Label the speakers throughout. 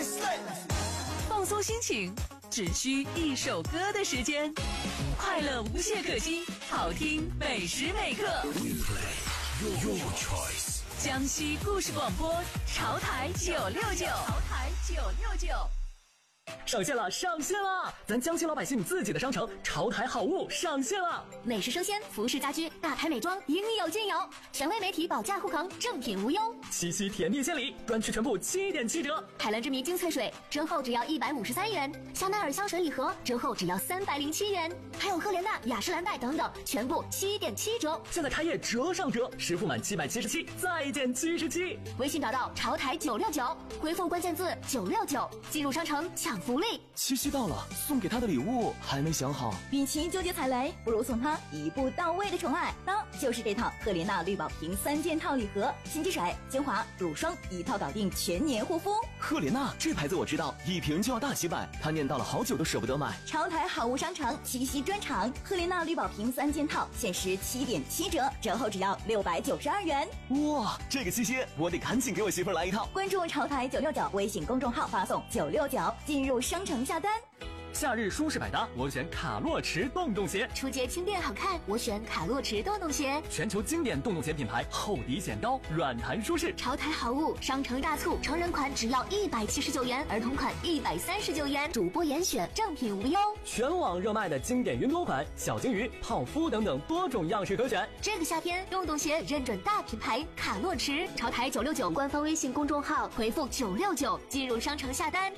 Speaker 1: 放松心情，只需一首歌的时间，快乐无懈可击，好听每时每刻。Your choice。江西故事广播，潮台969，潮台969。
Speaker 2: 上线了，上线了！咱江西老百姓自己的商城潮台好物上线了，
Speaker 3: 美食生鲜、服饰家居、大牌美妆，应有尽有。权威媒体保价护航，正品无忧。
Speaker 2: 七夕甜蜜献礼，专区全部7.7折。
Speaker 3: 海蓝之谜精粹水折后只要153元，香奈儿香水礼盒折后只要307元，还有赫莲娜、雅诗兰黛等等，全部7.7折。
Speaker 2: 现在开业折上折，实付满777再减77。
Speaker 3: 微信找到潮台969，回复关键字969，进入商城抢福利。
Speaker 4: 七夕到了，送给他的礼物还没想好，
Speaker 5: 与其纠结踩雷，不如送他一步到位的宠爱，那就是这套赫莲娜绿宝瓶3件套礼盒，洗洁水、精华、乳霜一套搞定全年护肤。
Speaker 4: 赫莲娜这牌子我知道，一瓶就要大几百，他念叨了好久都舍不得买。
Speaker 5: 潮台好物商城七夕专场，赫莲娜绿宝瓶3件套限时7.7折，折后只要692元。
Speaker 4: 哇，这个七夕我得赶紧给我媳妇来一套。
Speaker 5: 关注潮台969微信公众号，发送969进入商城下单。
Speaker 2: 夏日舒适百搭，我选卡洛驰洞洞鞋；
Speaker 3: 初阶轻便好看，我选卡洛驰洞洞鞋。
Speaker 2: 全球经典洞洞鞋品牌，厚底显高，软弹舒适。
Speaker 3: 潮台好物商城大促，成人款只要179元，儿童款139元，主播严选，正品无忧。
Speaker 2: 全网热卖的经典云朵款、小金鱼、泡芙等等多种样式可选。
Speaker 3: 这个夏天，洞洞鞋认准大品牌卡洛驰。潮台969官方微信公众号回复969进入商城下单。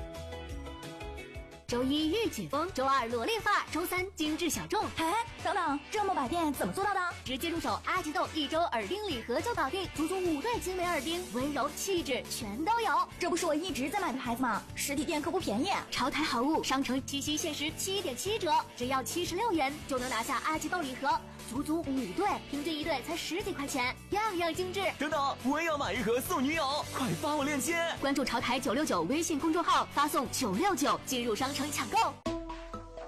Speaker 3: 周一御姐风，周二萝莉范儿，周三精致小众。
Speaker 5: 哎，等等，这么百变怎么做到的？
Speaker 3: 直接入手阿吉豆1周耳钉礼盒就搞定，足足5对精美耳钉，温柔气质全都有。
Speaker 5: 这不是我一直在买的牌子吗？实体店可不便宜。
Speaker 3: 潮台好物商城七夕限时7.7折，只要76元就能拿下阿吉豆礼盒，足足5对，平均1对才10几块钱，样样精致。
Speaker 4: 等等，我也要买一盒送女友，快发我链接！
Speaker 3: 关注潮台969微信公众号，发送969进入商城抢购。